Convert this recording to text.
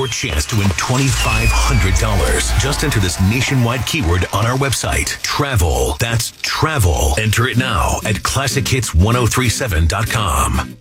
your chance to win $2,500. Just enter this nationwide keyword on our website. Travel. That's travel. Enter it now at ClassicHits1037.com.